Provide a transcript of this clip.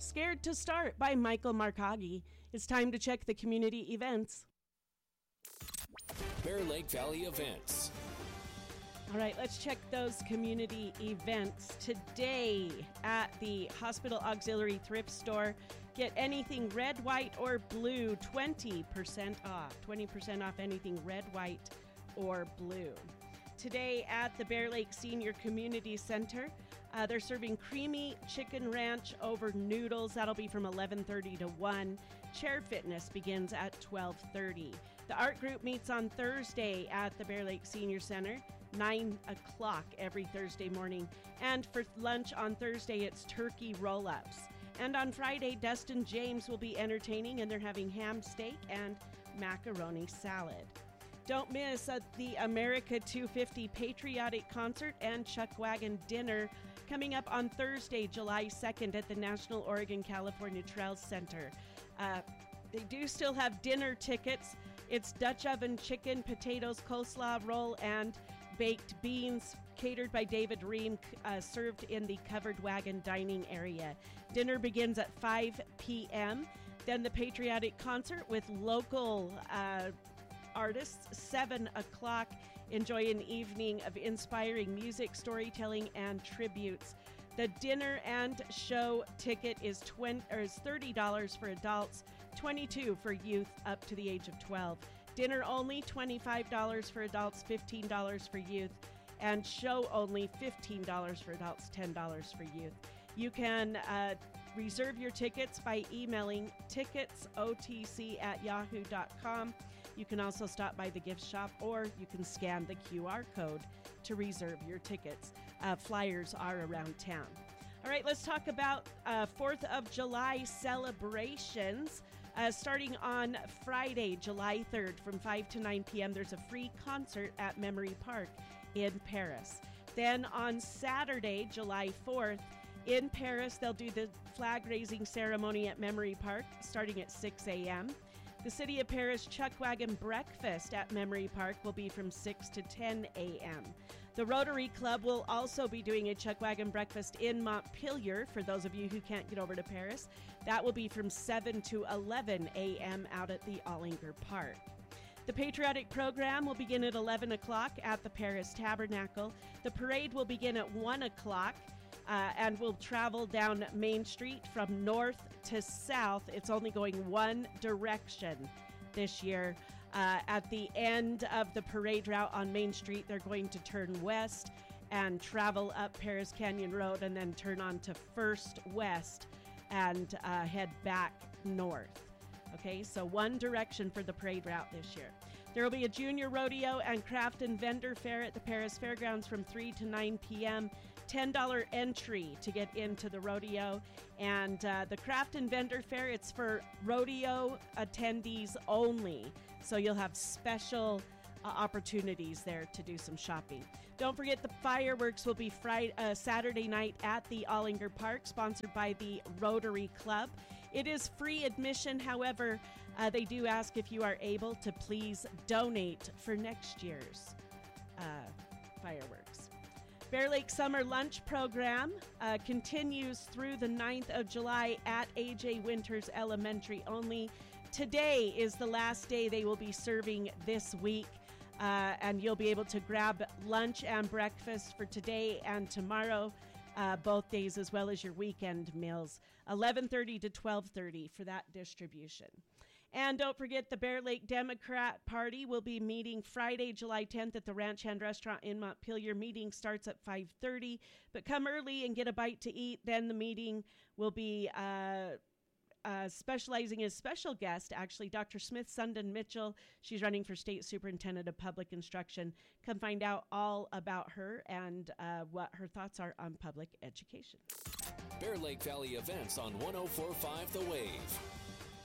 Scared to Start by Michael Markagi. It's time to check the community events. Bear Lake Valley events. All right, let's check those community events. Today at the Hospital Auxiliary Thrift Store, get anything red, white, or blue, 20% off. 20% off anything red, white, or blue. Today at the Bear Lake Senior Community Center, they're serving creamy chicken ranch over noodles. That'll be from 11:30 to 1. Chair fitness begins at 12:30. The art group meets on Thursday at the Bear Lake Senior Center, 9 o'clock every Thursday morning. And for lunch on Thursday, it's turkey roll-ups. And on Friday, Dustin James will be entertaining, and they're having ham steak and macaroni salad. Don't miss the America 250 Patriotic Concert and Chuck Wagon Dinner coming up on Thursday, July 2nd at the National Oregon-California Trails Center. They do still have dinner tickets. It's Dutch oven chicken, potatoes, coleslaw roll, and baked beans catered by David Ream, served in the covered wagon dining area. Dinner begins at 5 p.m. Then the Patriotic Concert with local artists, 7 o'clock. Enjoy an evening of inspiring music, storytelling, and tributes. The dinner and show ticket is $30 for adults, $22 for youth up to the age of 12. Dinner only, $25 for adults, $15 for youth, and show only, $15 for adults, $10 for youth. You can reserve your tickets by emailing ticketsotc@yahoo.com. You can also stop by the gift shop, or you can scan the QR code to reserve your tickets. Flyers are around town. All right, let's talk about 4th of July celebrations. Starting on Friday, July 3rd from 5 to 9 p.m., there's a free concert at Memory Park in Paris. Then on Saturday, July 4th, in Paris, they'll do the flag-raising ceremony at Memory Park starting at 6 a.m. The City of Paris Chuck Wagon Breakfast at Memory Park will be from 6 to 10 a.m. The Rotary Club will also be doing a Chuck Wagon Breakfast in Montpelier for those of you who can't get over to Paris. That will be from 7 to 11 a.m. out at the Ollinger Park. The Patriotic Program will begin at 11 o'clock at the Paris Tabernacle. The parade will begin at 1 o'clock. And will travel down Main Street from north to south. It's only going one direction this year. At the end of the parade route on Main Street, they're going to turn west and travel up Paris Canyon Road and then turn on to First West and head back north. Okay, so one direction for the parade route this year. There will be a junior rodeo and craft and vendor fair at the Paris Fairgrounds from 3 to 9 p.m. $10 entry to get into the rodeo. And the craft and vendor fair, it's for rodeo attendees only. So you'll have special opportunities there to do some shopping. Don't forget the fireworks will be Saturday night at the Ollinger Park, sponsored by the Rotary Club. It is free admission. However, they do ask if you are able to please donate for next year's fireworks. Bear Lake Summer Lunch Program continues through the 9th of July at A.J. Winters Elementary only. Today is the last day they will be serving this week. And you'll be able to grab lunch and breakfast for today and tomorrow, both days, as well as your weekend meals, 11:30 to 12:30 for that distribution. And don't forget the Bear Lake Democrat Party will be meeting Friday, July 10th at the Ranch Hand Restaurant in Montpelier. Meeting starts at 5:30, but come early and get a bite to eat. Then the meeting will be specializing as special guest, actually, Dr. Smith Sundin Mitchell. She's running for State Superintendent of Public Instruction. Come find out all about her and what her thoughts are on public education. Bear Lake Valley events on 104.5 The Wave.